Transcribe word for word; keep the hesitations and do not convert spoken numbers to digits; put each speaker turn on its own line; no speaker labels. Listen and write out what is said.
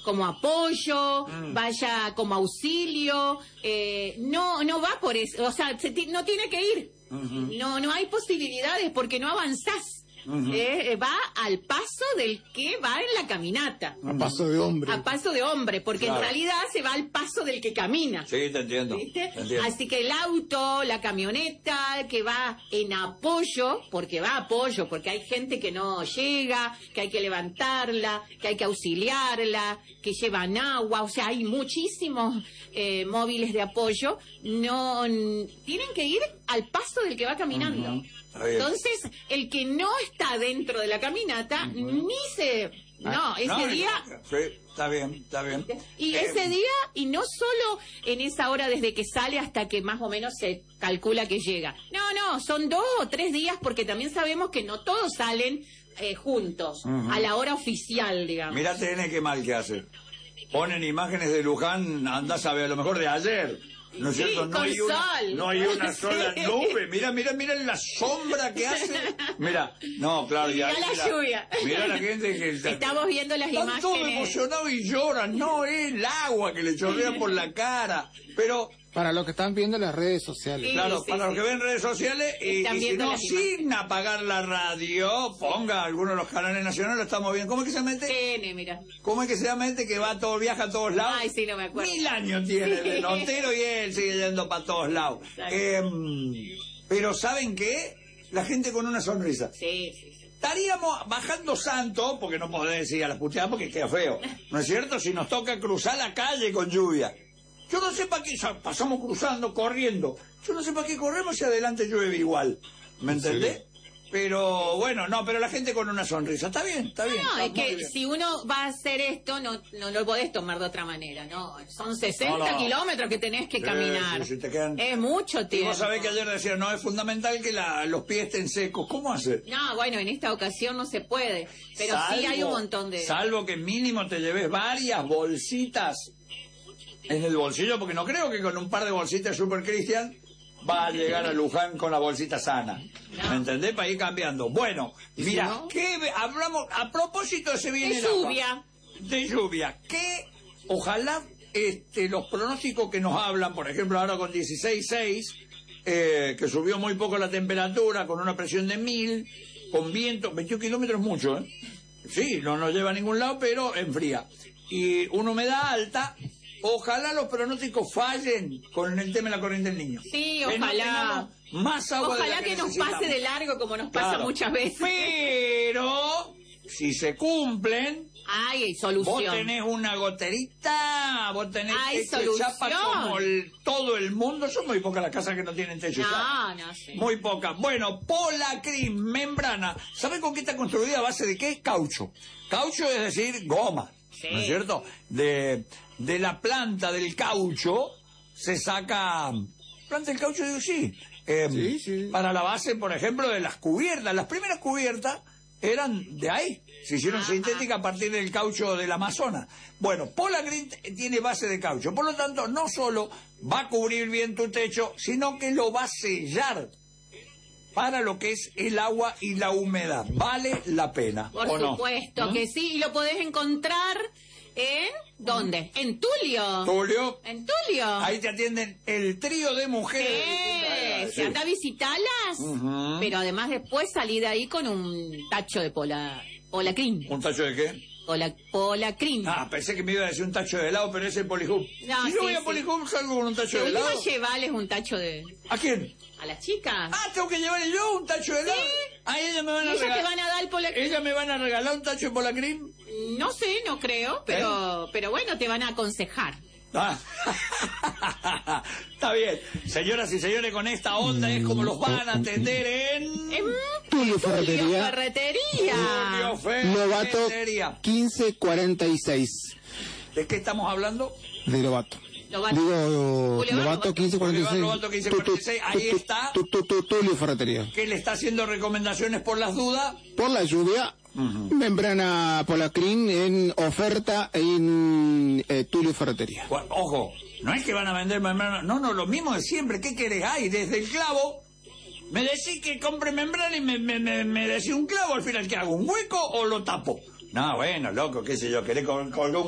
como apoyo,
Mm.
vaya como auxilio, eh, no no va por eso, o sea, se ti- no tiene que ir,
Ujú.
no no hay posibilidades porque no avanzás.
Ujú.
Eh, va al paso del que va en la caminata.
A paso de hombre.
A paso de hombre, porque
Claro.
en realidad se va al paso del que camina.
Sí, te entiendo.
¿Viste?
Te entiendo.
Así que el auto, la camioneta que va en apoyo, porque va a apoyo, porque hay gente que no llega, que hay que levantarla, que hay que auxiliarla, que llevan agua, o sea, hay muchísimos eh, móviles de apoyo, no n- tienen que ir al paso del que va caminando.
Ujú. Está bien.
Entonces, el que no está dentro de la caminata, ni se... No, ese
No,
día...
Sí, está bien, está bien.
Y
Eh,
ese día, y no solo en esa hora desde que sale hasta que más o menos se calcula que llega. No, no, son dos o tres días porque también sabemos que no todos salen eh, juntos,
Ujú.
a la hora oficial, digamos.
Mirá T N qué mal que hace. Ponen imágenes de Luján, andás a ver, a lo mejor de ayer. ¿No es
Sí,
cierto? No
con
hay, una,
sol.
no hay una sola
Sí.
nube. Mira, mira, mira la sombra que hace. Mira, no, claro.
Y
ya,
mirá la
mira,
lluvia.
Mirá la gente que está...
Estamos viendo las
Están todos
imágenes.
emocionados y lloran. No, es el agua que le chorrea por la cara. Pero...
Para los que están viendo en las redes sociales.
Sí,
Claro,
sí,
para
sí.
los que ven redes sociales, y,
Están
y si
viendo
no,
las
sin apagar la radio, ponga alguno de los canales nacionales, lo estamos viendo. ¿Cómo es que se mete?
T N, mira.
¿Cómo es que se llama este que va todo, viaja a todos lados?
Ay, sí, no me acuerdo.
Mil años tiene de notero y él sigue yendo para todos lados.
Exacto.
Em, pero ¿saben qué? La gente con una sonrisa.
Sí, sí, sí.
Estaríamos bajando santo, porque no podés ir a la puteada porque queda feo. ¿No es cierto? Si nos toca cruzar la calle con lluvia. Yo no sé para qué, sa- pasamos cruzando, corriendo. Yo no sé para qué corremos si adelante llueve igual. ¿Me entendés? Pero bueno, no, pero la gente con una sonrisa. Está bien, está bien.
No,
está
es
muy
que
bien.
si uno va a hacer esto, no, no lo podés tomar de otra manera, ¿no? Son sesenta
No, no.
kilómetros que tenés que
Sí,
caminar.
sí, sí, te quedan-
Es mucho
Y
tiempo.
vos sabés que ayer decían, no, es fundamental que la- los pies estén secos. ¿Cómo hacer?
No, bueno, en esta ocasión no se puede, pero sí hay un montón de...
Salvo que mínimo te lleves varias bolsitas en el bolsillo, porque no creo que con un par de bolsitas Super Cristian va a llegar a Luján con la bolsita sana. ¿Me entendés? Para ir cambiando. Bueno, mira,
no?
¿qué ve- hablamos a propósito de se viene
De
el agua.
lluvia.
De lluvia. Que ojalá este, los pronósticos que nos hablan, por ejemplo, ahora con dieciséis seis, eh, que subió muy poco la temperatura, con una presión de mil, con viento, veintiún kilómetros mucho, ¿eh? Sí, no nos lleva a ningún lado, pero enfría. Y una humedad alta. Ojalá los pronósticos fallen con el tema de la corriente del niño.
Sí,
Que no
ojalá.
tengamos más agua de la
Ojalá que nos
necesitamos.
pase de largo como nos pasa
Claro.
muchas veces.
Pero, si se cumplen,
Ay, hay
vos
solución.
tenés una goterita, vos tenés
Hay
techo de chapa
solución.
como el- todo el mundo. Son muy pocas las casas que no tienen techo de chapa.
No, no sé.
Muy pocas. Bueno, Polacrim, membrana. ¿Sabe con qué está construida? ¿A base de qué? Caucho. Caucho es decir, goma.
Sí.
¿No es cierto? De, de la planta del caucho se saca... ¿Planta del caucho? Digo, sí. Eh,
Sí, sí.
Para la base, por ejemplo, de las cubiertas. Las primeras cubiertas eran de ahí. Se hicieron
Ajá.
sintéticas a partir del caucho del Amazonas. Bueno, Polacrim tiene base de caucho. Por lo tanto, no solo va a cubrir bien tu techo, sino que lo va a sellar para lo que es el agua y la humedad. Vale la pena.
Por
¿o no?
supuesto
¿Mm?
que sí, y lo podés encontrar en... ¿Dónde? En Tulio.
Tulio,
En Tulio.
ahí te atienden el trío de mujeres.
Sí,
Sí.
si anda a visitarlas,
Ujú.
pero además después salí de ahí con un tacho de pola, polacrim.
¿Un tacho de qué?
Pola, polacrim.
Ah, pensé que me iba a decir un tacho de helado, pero ese es Polihub.
No,
si yo
sí,
voy a
sí.
Polihub, salgo con un tacho
De
de helado.
última llevarles un tacho de...
¿A quién?
A las chicas.
Ah, tengo que llevarle yo un tacho de helado.
Sí.
Ah, ellas me van
¿Y
a
ellas te
regalar.
van a dar el polacrim?
¿Ellas me van a regalar un tacho de Polacrim?
No sé, no creo, pero,
¿Eh?
pero bueno, te van a aconsejar.
Ah. Está bien. Señoras y señores, con esta onda es como los van a atender en...
En
Tulio Ferretería.
Ferretería.
Tulio
Lobato
Ferretería.
quince cuarenta y seis.
¿De qué estamos hablando?
De Lobato.
Lobato.
Digo,
Boulevard
Lobato quince cuarenta y seis.
Boulevard Lobato quince cuarenta y seis, ahí
Tu- tu-
está.
tu- tu- tu- Tulio Ferretería.
Que le está haciendo recomendaciones por las dudas.
Por la lluvia, membrana Polacrim en oferta en eh, Tulio Ferretería.
Bueno, ojo, no es que van a vender membrana. No, no, lo mismo de siempre. ¿Qué querés? Hay desde el clavo. Me decís que compre membrana y me, me, me, me decís un clavo. Al final, ¿qué hago? ¿Un hueco o lo tapo? No, bueno, loco, qué sé yo. ¿Querés col- colgar un